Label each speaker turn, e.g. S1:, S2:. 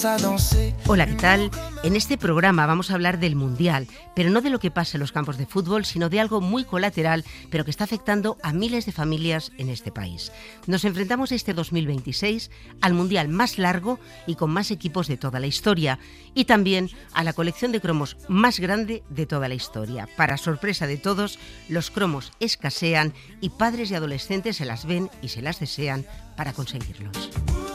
S1: Hola, ¿qué tal? En este programa vamos a hablar del Mundial, pero no de lo que pasa en los campos de fútbol, sino de algo muy colateral, pero que está afectando a miles de familias en este país. Nos enfrentamos este 2026 al Mundial más largo y con más equipos de toda la historia, y también a la colección de cromos más grande de toda la historia. Para sorpresa de todos, los cromos escasean y padres y adolescentes se las ven y se las desean para conseguirlos.